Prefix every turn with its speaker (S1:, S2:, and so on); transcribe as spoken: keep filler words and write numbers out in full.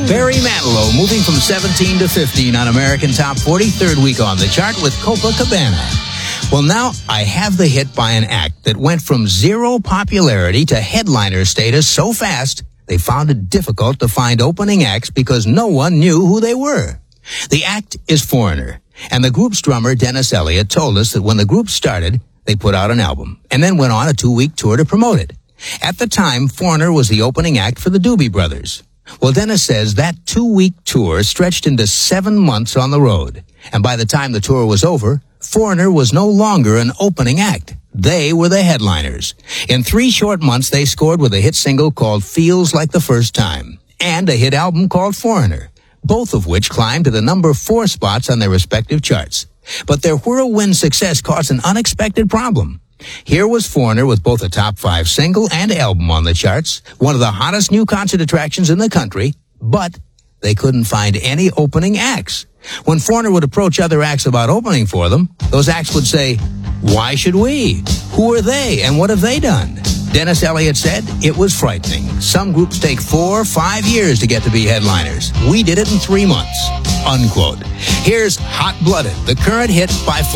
S1: Barry Manilow moving from seventeen to fifteen on American Top forty, third week on the chart with Copacabana. Well, now I have the hit by an act that went from zero popularity to headliner status so fast they found it difficult to find opening acts because no one knew who they were. The act is Foreigner, and the group's drummer Dennis Elliott told us that when the group started, they put out an album and then went on a two-week tour to promote it. At the time, Foreigner was the opening act for the Doobie Brothers. Well, Dennis says that two-week tour stretched into seven months on the road, and by the time the tour was over, Foreigner was no longer an opening act. They were the headliners. In three short months, they scored with a hit single called Feels Like the First Time and a hit album called Foreigner, both of which climbed to the number four spots on their respective charts. But their whirlwind success caused an unexpected problem. Here was Foreigner with both a top five single and album on the charts, one of the hottest new concert attractions in the country, but they couldn't find any opening acts. When Foreigner would approach other acts about opening for them, those acts would say, "Why should we? Who are they, and what have they done?" Dennis Elliott said it was frightening. Some groups take four, five years to get to be headliners. We did it in three months. Unquote. Here's Hot Blooded, the current hit by Foreigner.